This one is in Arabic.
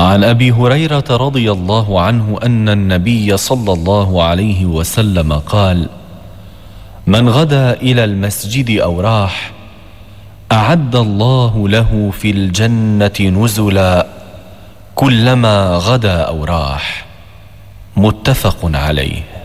عن أبي هريرة رضي الله عنه أن النبي صلى الله عليه وسلم قال: من غدا إلى المسجد أو راح أعد الله له في الجنة نزلا كلما غدا أو راح. متفق عليه.